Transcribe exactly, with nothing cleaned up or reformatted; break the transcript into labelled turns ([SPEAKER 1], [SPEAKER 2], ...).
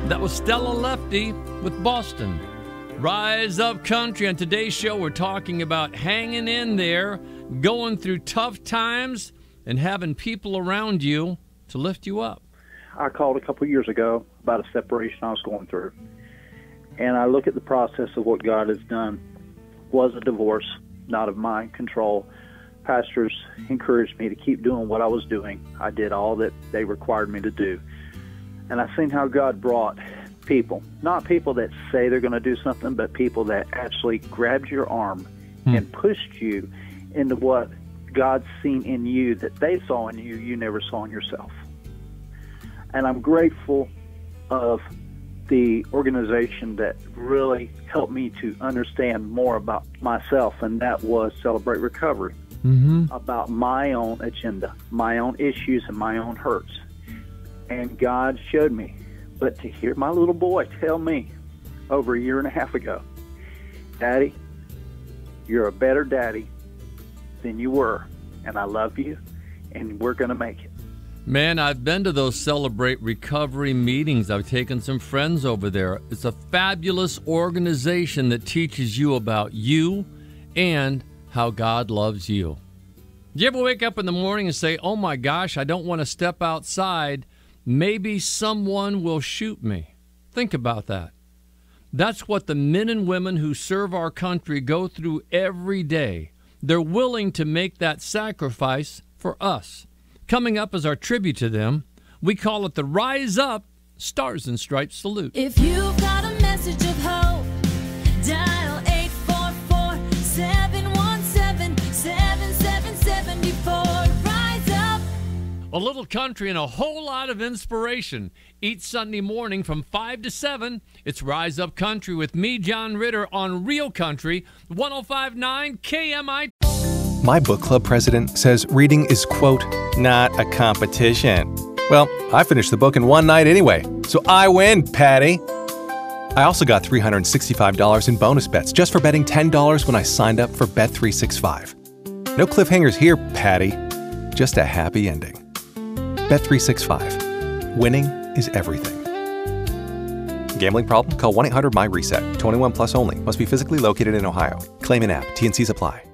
[SPEAKER 1] That was Stella Lefty with Boston. Rise Up Country. On today's show, we're talking about hanging in there, going through tough times, and having people around you to lift you up.
[SPEAKER 2] I called a couple years ago about a separation I was going through. And I look at the process of what God has done. Was a divorce, not of my control. Pastors encouraged me to keep doing what I was doing. I did all that they required me to do. And I've seen how God brought people, not people that say they're going to do something, but people that actually grabbed your arm hmm. and pushed you into what God's seen in you that they saw in you, you never saw in yourself. And I'm grateful of the organization that really helped me to understand more about myself, and that was Celebrate Recovery, mm-hmm. about my own agenda, my own issues, and my own hurts. And God showed me. But to hear my little boy tell me over a year and a half ago, Daddy, you're a better daddy than you were, and I love you, and we're going to make it.
[SPEAKER 1] Man, I've been to those Celebrate Recovery meetings. I've taken some friends over there. It's a fabulous organization that teaches you about you and how God loves you. Do you ever wake up in the morning and say, oh my gosh, I don't want to step outside. Maybe someone will shoot me. Think about that. That's what the men and women who serve our country go through every day. They're willing to make that sacrifice for us. Coming up as our tribute to them, we call it the Rise Up Stars and Stripes Salute.
[SPEAKER 3] If you've got a message of hope, dial eight four four, seven one seven, seven seven seven four. Rise up.
[SPEAKER 1] A little country and a whole lot of inspiration. Each Sunday morning from five to seven, it's Rise Up Country with me, John Ritter, on Real Country, one oh five point nine K M I.
[SPEAKER 4] My book club president says reading is, quote, not a competition. Well, I finished the book in one night anyway, so I win, Patty. I also got three hundred sixty-five dollars in bonus bets just for betting ten dollars when I signed up for Bet three sixty-five. No cliffhangers here, Patty. Just a happy ending. Bet three sixty-five. Winning is everything. Gambling problem? Call one eight hundred M Y RESET. twenty-one plus only. Must be physically located in Ohio. Claim in app. T and Cs apply.